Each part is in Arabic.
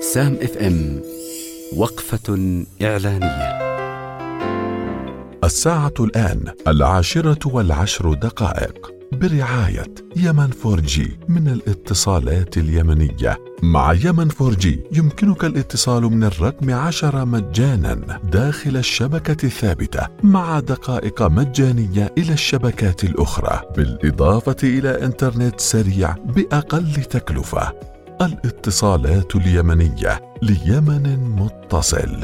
سام اف ام وقفة إعلانية. الساعة الآن 10:10 برعاية يمن 4G من الاتصالات اليمنية. مع يمن 4G يمكنك الاتصال من الرقم 10 مجانا داخل الشبكة الثابتة، مع دقائق مجانية إلى الشبكات الأخرى، بالإضافة إلى إنترنت سريع بأقل تكلفة. الاتصالات اليمنية ليمن متصل.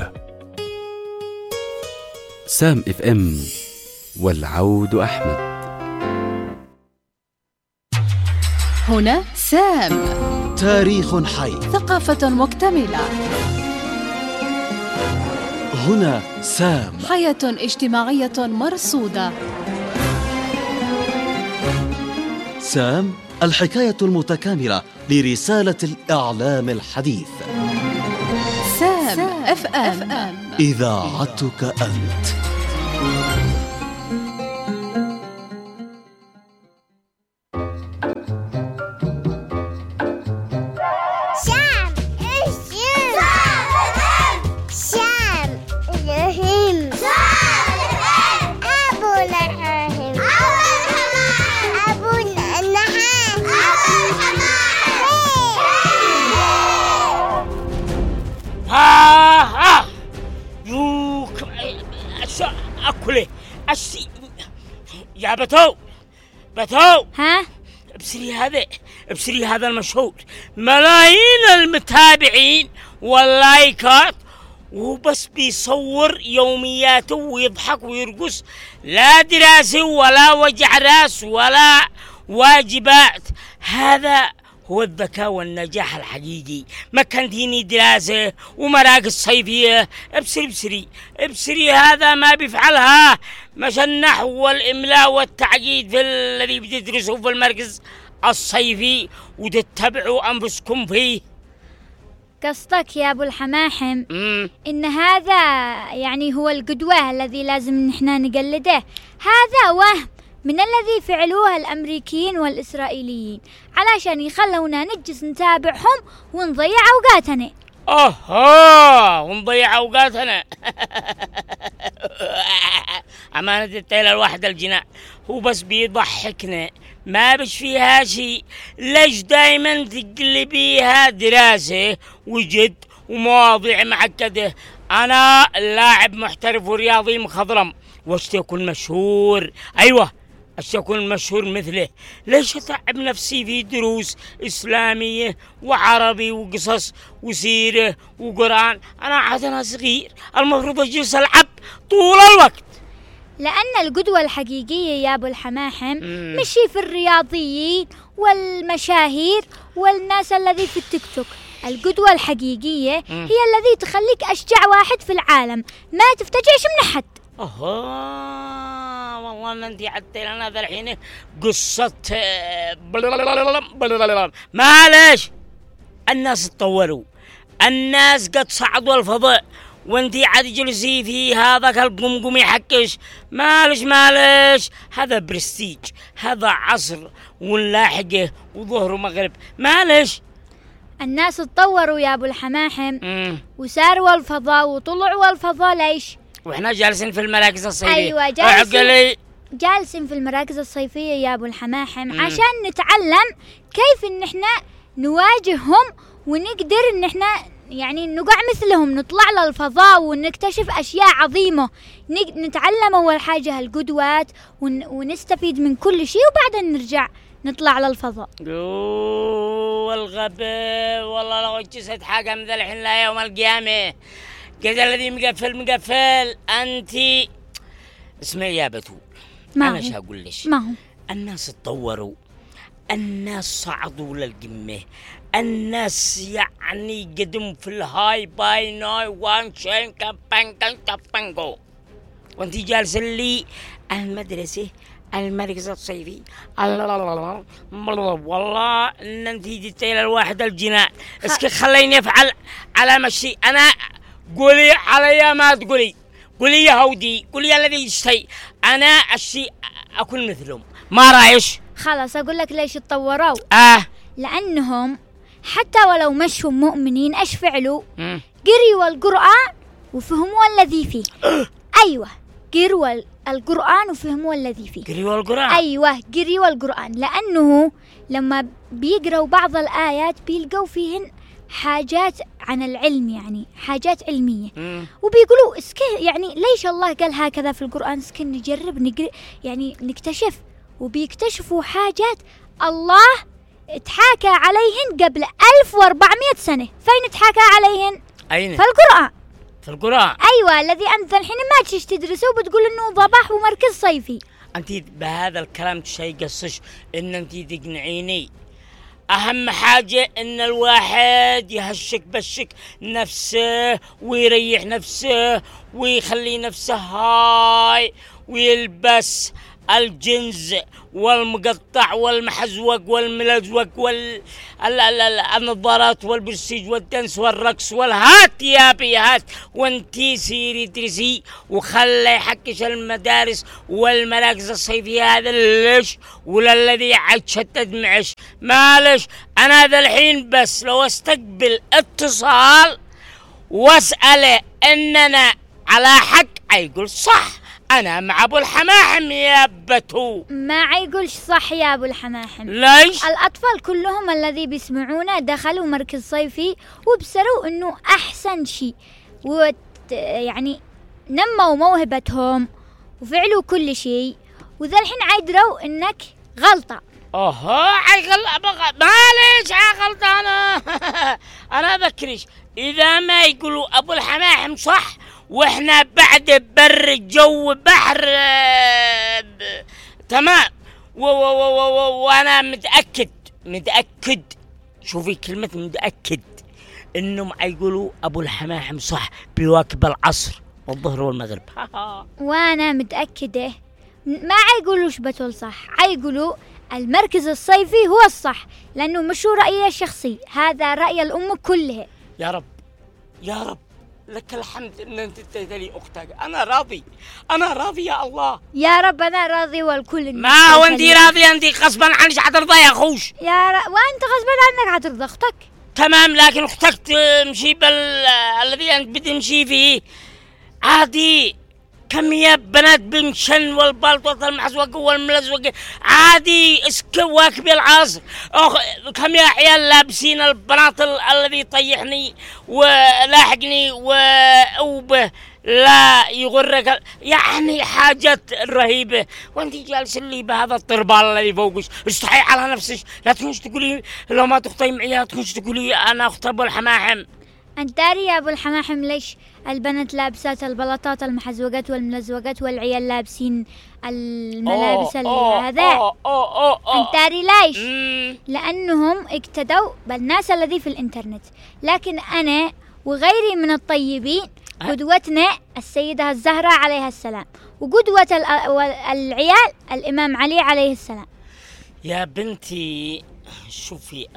سام اف ام والعود أحمد. هنا سام، تاريخ حي، ثقافة مكتملة. هنا سام، حياة اجتماعية مرصودة. سام، الحكاية المتكاملة لرسالة الإعلام الحديث. سام اف ام، إذاعتك أنت. أكله يا بتو ها؟ ابصري هذا المشهور، ملايين المتابعين واللايكات، وبس بيصور يومياته ويضحك ويرقص، لا دراسة ولا وجع راس ولا واجبات. هذا هو الذكاء والنجاح الحقيقي. ما كان ديني دراسة ومراكز صيفية. ابصري هذا ما بيفعلها، مش النحو والإملاء والتعقيد في الذي بتدرسوه في المركز الصيفي وتتبعوا أنفسكم فيه. قصدك يا أبو الحماحم إن هذا يعني هو القدوة الذي لازم نحن نقلده؟ هذا وهم من الذي فعلوه الأمريكيين والإسرائيليين علشان يخلونا نجلس نتابعهم ونضيع أوقاتنا. ونضيع أوقاتنا. أمانة التيل الواحد الجناح، هو بس بيضحكنا، ما بش فيها شيء. ليش دايما تقلبيها دراسة وجد ومواضيع معقدة؟ أنا لاعب محترف ورياضي مخضرم، واشتي أكون مشهور. أيوة، أكون مشهور مثله. ليش أتعب نفسي في دروس إسلامية وعربي وقصص وسيرة وقرآن؟ أنا عادنا صغير، المفروض أجلس ألعب طول الوقت. لأن القدوة الحقيقية يا أبو الحماحم مشي في الرياضيين والمشاهير والناس الذي في التيك توك. القدوة الحقيقية هي الذي تخليك أشجع واحد في العالم، ما تفتجعش من أحد. والله ان انتي حتى لنا ذا الحين قصة. معلش، الناس تطوروا، الناس قد صعدوا الفضاء، وانتي عاد جلسي في هذاك القمقم يحكش. معلش، هذا برستيج، هذا عصر ونلاحقه وظهر مغرب. معلش، الناس تطوروا يا أبو الحماحم وساروا الفضاء وطلعوا الفضاء. ليش؟ وإحنا جالسين في المراكز الصيفية. أيوة، جالسين في المراكز الصيفية يا أبو الحماحم عشان نتعلم كيف إن إحنا نواجههم ونقدر إن إحنا يعني نقع مثلهم، نطلع للفضاء ونكتشف أشياء عظيمة. نتعلم أول حاجة القدوات ونستفيد من كل شيء، وبعدين نرجع نطلع للفضاء. والغباء والله لو جسد حاجة من ذا الحين لا يوم القيامة. كذا الذي مقفل أنتي. اسمعي يا بتول، أنا شو أقول ليش؟ الناس تطوروا، الناس صعدوا للقمة، الناس يعني قدموا في الهاي باي ناي وان شين كابانجو، وانتي جالسة لي المدرسة المركز الصيفي. والله ان انتي جيتي الواحد الجناء. اسكي خليني افعل على مشي. انا قولي عليا ما تقولي، قولي يا هودي، قولي يا الذي يشتي. انا الشيء اكون مثلهم. ما رايش؟ خلاص اقول لك ليش تطوروا. لانهم حتى ولو مشهم مؤمنين ايش فعلوا؟ قريوا القرآن وفهموا الذي فيه. ايوه، قروا القرآن وفهموا الذي فيه. قريوا القرآن؟ ايوه، قريوا القرآن، لانه لما بيقرأوا بعض الآيات بيلقوا فيهن حاجات عن العلم، يعني حاجات علمية. وبيقولوا يعني ليش الله قال هكذا في القرآن؟ اسكن نجرب يعني نكتشف. وبيكتشفوا حاجات الله اتحاكى عليهن قبل 1400 سنة. فين اتحاكى عليهن؟ أين؟ في القرآن. في القرآن؟ أيوة، الذي أنت الحين ما تشي تدرسه وبتقول إنه ضبح ومركز صيفي. أنت بهذا الكلام شيء قصش إن أنت تقنعيني. أهم حاجة إن الواحد يهشك بشك نفسه ويريح نفسه ويخلي نفسه هاي ويلبس الجنز والمقطع والمحزوق والملزوق والنظارات والبرسيج والدنس والرقص والهات يا بيهات، وانتي سيري درسي وخلي يحكش المدارس والمراكز الصيفية هذا ليش ولا الذي عاد شتت معش. معلش أنا ذا الحين بس لو استقبل اتصال واسأله إننا على حق يقول صح أنا مع أبو الحماحم يا بتو. ما يقولش صح يا أبو الحماحم. ليش؟ الأطفال كلهم الذي بيسمعونا دخلوا مركز صيفي وبصروا إنه أحسن شيء، يعني نموا موهبتهم وفعلوا كل شيء، وذا الحين عيدروا إنك غلطة. معليش غلطانة. أنا أذكرش إذا ما يقولوا أبو الحماحم صح وإحنا بعد بر جو بحر تمام، وأنا متأكد شوفي كلمة متأكد إنهم يقولوا أبو الحماحم صح بواكب العصر والظهر والمغرب. وأنا متأكدة ما يقولوش بتول صح، يقولوا المركز الصيفي هو الصح، لأنه مش رأيي الشخصي، هذا رأي الأمة كلها. يا رب يا رب لك الحمد ان انت تدلي اختك. انا راضي يا الله. يا رب انا راضي والكل. ما هو انت راضيه؟ انت غصبا عنك حترضى يا اخوش. وانت غصبا عنك حترضى اختك. تمام، لكن اختك تمشي الذي انت بتمشي فيه عادي. كم يا بنات بمشن والبلطوط المحزوق والملزوق عادي واكب العصر. كم يا عيال لابسين البناطل الذي يطيحني ولاحقني وأوبه لا يغرك، يعني حاجات رهيبة. وانت جالس اللي بهذا الطربال الذي فوقش. استحي على نفسك، لا تكونش تقولي لو ما تخطي معي، لا تكونش تقولي انا اخت ابو الحماحم. انت داري يا ابو الحماحم ليش البنات لابسات البلاطات المحزوقات والملزوقات والعيال لابسين الملابس هذا؟ انت داري ليش؟ لانهم اقتدوا بالناس الذي في الانترنت، لكن انا وغيري من الطيبين قدوتنا السيدة الزهراء عليها السلام، وقدوة العيال الامام علي عليه السلام. يا بنتي شوفي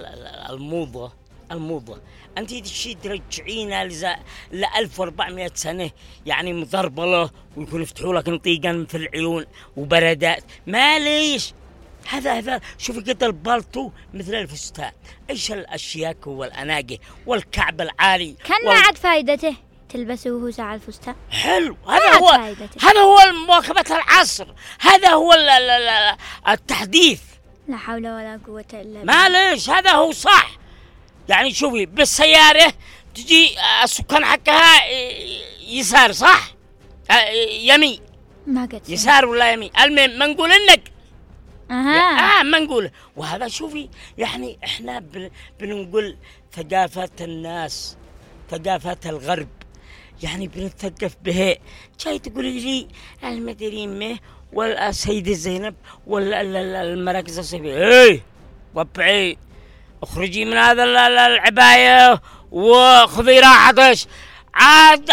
الموضة أنت تشي ترجعينا ل 1400 سنة، يعني مضربلة ويكون يفتحوا لك نطيقا مثل العيون وبردات. معليش هذا شوفي قد البلطو مثل الفستان، إيش الأشياك والأناقة والكعب العالي كان ما عاد فايدته تلبسوه ساعة الفستان. حلو، هذا هو مواكبة العصر، هذا هو التحديث. لا حول ولا قوة إلا بالله. معليش هذا هو صح. يعني شوفي بالسيارة تجي السكان حقها يسار صح؟ يمين. ما قد يسار ولا يمين، المهم ما نقول انك ما نقول. وهذا شوفي يعني احنا بنقول ثقافة الناس، ثقافة الغرب، يعني بنتثقف بها. جاي تقولي لي المدريمة والسيدة زينب والمراكز الصيفية، وبعي اخرجي من هذا العباية وخذي راحتك. عاد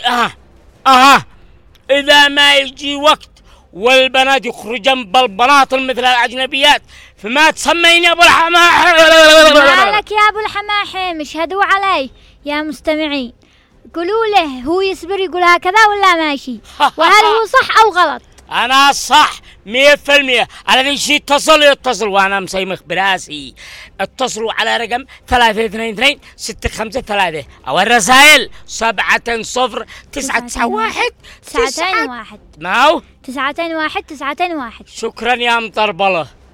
اذا ما يجي وقت والبنات يخرجن بالبناطل مثل الاجنبيات فما تسميني ابو الحماحم. مالك يا ابو الحماحم؟ اشهدوا علي يا مستمعين، قولوا له هو يصبر يقول هكذا ولا ماشي، وهل هو صح او غلط؟ أنا صح 100%. الذي شي يتصل وأنا مسيمخ براسي. اتصلوا على رقم 322 653 أو الرسائل 70991 921. ما هو 921. شكرا يا مطربلة.